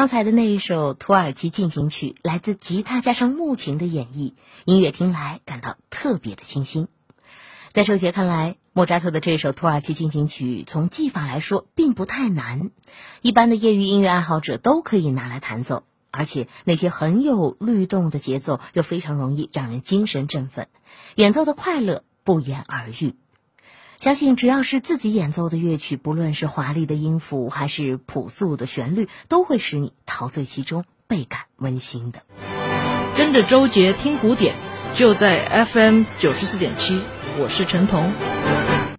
刚才的那一首土耳其进行曲来自吉他加上木琴的演绎，音乐听来感到特别的清新。在周杰看来，莫扎特的这首土耳其进行曲从技法来说并不太难，一般的业余音乐爱好者都可以拿来弹奏，而且那些很有律动的节奏又非常容易让人精神振奋，演奏的快乐不言而喻。相信只要是自己演奏的乐曲，不论是华丽的音符还是朴素的旋律，都会使你陶醉其中，倍感温馨的。 跟着周杰听古典，就在 FM 94.7，我是陈彤。